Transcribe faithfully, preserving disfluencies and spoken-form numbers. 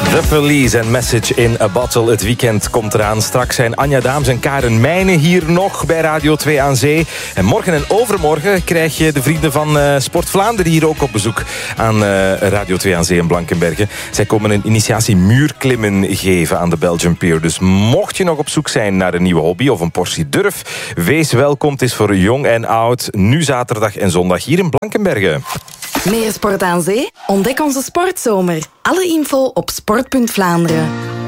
The Police en Message in a Bottle. Het weekend komt eraan. Straks zijn Anja Daams en Karen Meijnen hier nog bij Radio twee aan Zee. En morgen en overmorgen krijg je de vrienden van uh, Sport Vlaanderen hier ook op bezoek aan uh, Radio twee aan Zee in Blankenberge. Zij komen een initiatie muurklimmen geven aan de Belgian Pier. Dus mocht je nog op zoek zijn naar een nieuwe hobby of een portie durf, wees welkom. Het is voor jong en oud. Nu zaterdag en zondag hier in Blankenberge. Meer Sport aan Zee? Ontdek onze sportzomer. Alle info op sport punt Vlaanderen.